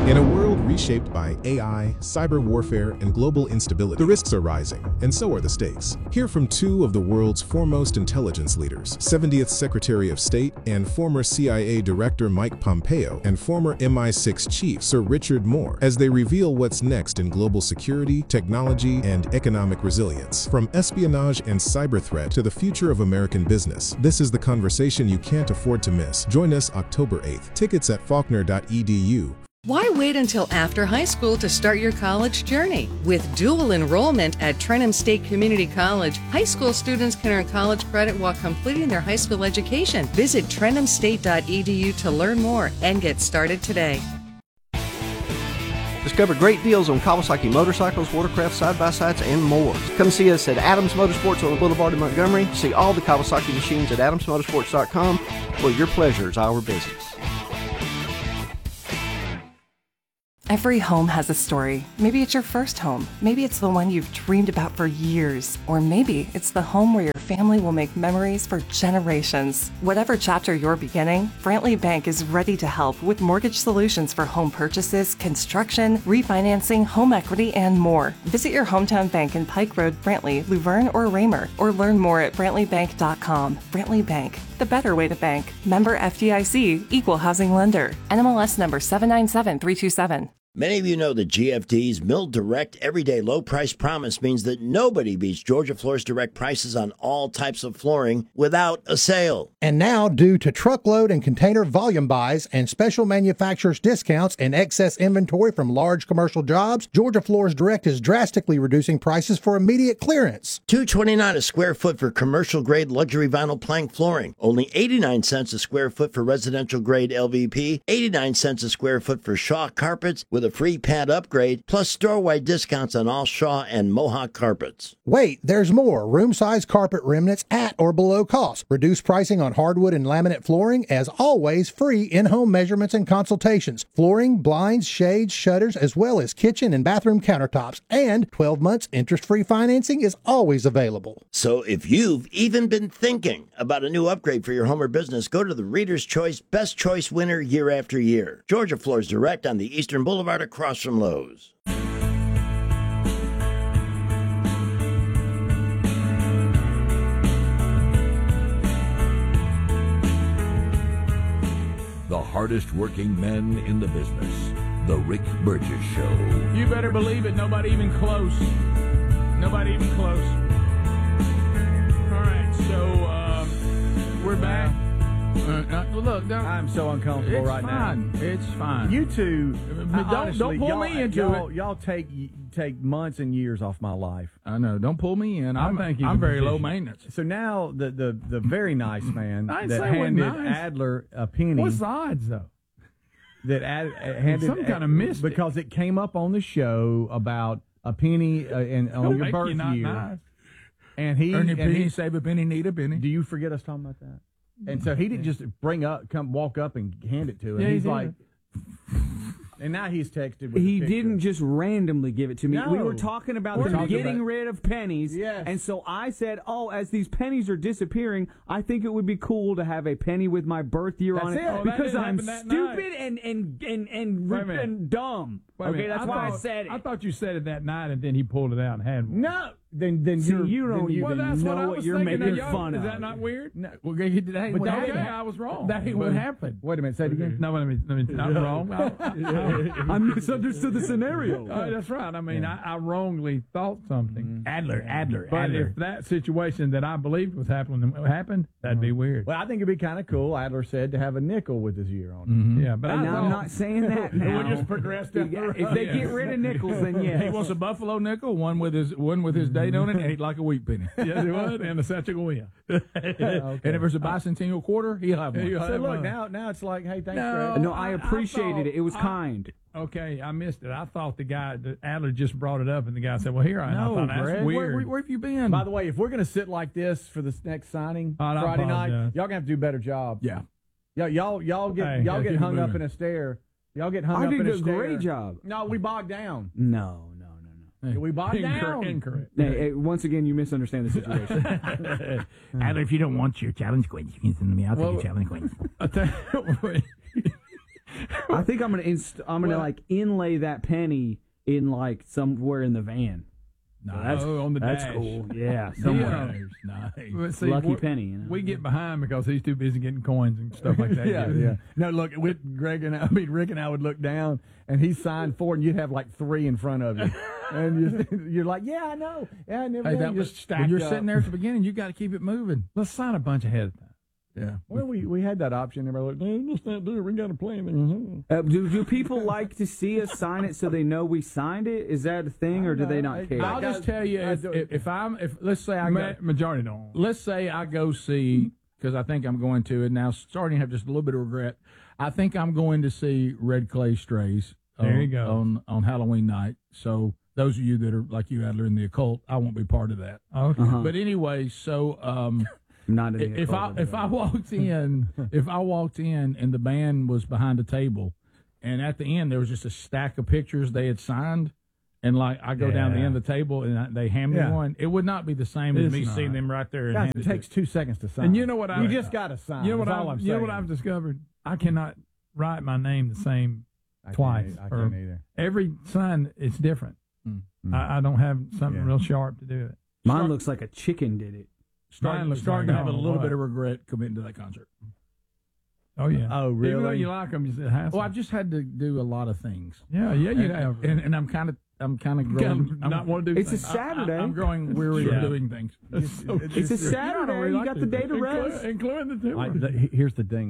In a world reshaped by AI, cyber warfare, and global instability, the risks are rising, and so are the stakes. Hear from two of the world's foremost intelligence leaders, 70th Secretary of State and former CIA Director Mike Pompeo, and former MI6 Chief Sir Richard Moore, as they reveal what's next in global security, technology, and economic resilience. From espionage and cyber threat to the future of American business, this is the conversation you can't afford to miss. Join us October 8th. Tickets at faulkner.edu. Why wait until after high school to start your college journey? With dual enrollment at Trenham State Community College, high school students can earn college credit while completing their high school education. Visit trenhamstate.edu to learn more and get started today. Discover great deals on Kawasaki motorcycles, watercraft, side-by-sides, and more. Come see us at Adams Motorsports on the Boulevard in Montgomery. See all the Kawasaki machines at adamsmotorsports.com, where your pleasure is our business. Every home has a story. Maybe it's your first home. Maybe it's the one you've dreamed about for years. Or maybe it's the home where your family will make memories for generations. Whatever chapter you're beginning, Brantley Bank is ready to help with mortgage solutions for home purchases, construction, refinancing, home equity, and more. Visit your hometown bank in Pike Road, Brantley, Luverne, or Raymer, or learn more at brantleybank.com. Brantley Bank, the better way to bank. Member FDIC, Equal Housing Lender. NMLS number 797327. Many of you know that GFD's Mill Direct Everyday Low Price Promise means that nobody beats Georgia Floors Direct prices on all types of flooring without a sale. And now, due to truckload and container volume buys and special manufacturers' discounts and excess inventory from large commercial jobs, Georgia Floors Direct is drastically reducing prices for immediate clearance. $229 a square foot for commercial-grade luxury vinyl plank flooring. Only 89 cents a square foot for residential-grade LVP. 89 cents a square foot for Shaw carpets with a free pad upgrade, plus store-wide discounts on all Shaw and Mohawk carpets. Wait, there's more. Room-size carpet remnants at or below cost. Reduced pricing on hardwood and laminate flooring. As always, free in-home measurements and consultations. Flooring, blinds, shades, shutters, as well as kitchen and bathroom countertops. And 12 months interest-free financing is always available. So if you've even been thinking about a new upgrade for your home or business, go to the Reader's Choice Best Choice winner year after year. Georgia Floors Direct on the Eastern Boulevard across from Lowe's. The hardest working men in the business. The Rick Burgess Show. You better believe it. Nobody even close. Nobody even close. All right, so we're back. Look, I'm so uncomfortable right fine. now. It's fine. You two, don't pull me into it. Y'all take months and years off my life. I know. Don't pull me in. I'm very low maintenance. So now the very nice man I that handed Adler a penny. What's the odds though? That handed some kind of missed because it came up on the show about a penny and on your birth year. Nice. And he earn a penny, save a penny, need a penny. Do you forget us talking about that? And so he didn't just walk up and hand it to him. Yeah, he's like, and now he's texted with He didn't just randomly give it to me. No. We were talking about them getting rid of pennies. Yes. And so I said, as these pennies are disappearing, I think it would be cool to have a penny with my birth year on it. Oh, because I'm stupid and dumb. Okay, that's why I said it. I thought you said it that night, and then he pulled it out and had one. No. Then See, you don't even know what you're making fun of. Is that not weird? No. Well, I was wrong. That ain't what happened. Wait a minute. Say it again. No, let me. I'm wrong. I misunderstood the scenario. That's right. I mean, I wrongly thought something. Adler. But if that situation that I believed was happened, that'd be weird. Well, I think it'd be kind of cool, Adler said, to have a nickel with his year on it. Mm-hmm. Yeah, but I'm not saying that now. We'll just progress down the road. If they get rid of nickels, then yes. He wants a buffalo nickel, one with his date on it, and he'd like a wheat penny. Yes, he would, and a Sacagawea. And if there's a bicentennial quarter, he'll have one. So look, now it's like, hey, thanks, No. No, I appreciated it. It was kind. Okay, I missed it. I thought the Adler just brought it up, and the guy said, "Well, here I am." No, I thought, Greg. that's weird. Where have you been? By the way, if we're going to sit like this for this next signing Friday night, y'all going to have to do a better job. Yeah. Y'all get hung up in a stare. Y'all get hung up in a stare. I did a great job. No, we bogged down. No. We bogged down. Incorrect. Hey, once again, you misunderstand the situation. Adler, if you don't want your challenge coins, you can send me out to your challenge coins. I think I'm gonna like inlay that penny in like somewhere in the van. No, on the dash. That's cool. Yeah, somewhere. Nice. See, Lucky penny. You know? We get behind because he's too busy getting coins and stuff like that. Yeah. No, look, with Rick and I would look down, and he signed 4, and you'd have like 3 in front of you, and you're like, yeah, I know, yeah, I never. Hey, that was when you're sitting there at the beginning. You got to keep it moving. Let's sign a bunch ahead of time. Yeah. Well, we had that option. Everybody like, let's not do it. We got to play anything. Do people like to see us sign it so they know we signed it? Is that a thing, or do they not care? I'll just tell you, if let's say I go, majority don't. Let's say I go see, because I think I'm going to, and now starting to have just a little bit of regret. I think I'm going to see Red Clay Strays. There you go. On Halloween night. So those of you that are like you, Adler, in the occult, I won't be part of that. Okay. But anyway, so. Not if I walked in and the band was behind a table, and at the end there was just a stack of pictures they had signed, and like I go down the end of the table and they hand me one, it would not be the same as me seeing them right there. Guys, it takes 2 seconds to sign. And you know what? You just got to sign. You know what I've discovered? I cannot write my name the same twice. I can't either. Every sign is different. I don't have something real sharp to do it. Mine looks like a chicken did it. Starting to have a little bit of regret committing to that concert. Oh, yeah. Oh, really? Even though you like them, you have to. Well, I've just had to do a lot lot of things. Yeah, you have. And I'm kind of growing. Not want to do it's things. a Saturday. I'm growing weary of doing things. It's a Saturday. You got the day to rest. Including the tour. Here's the thing.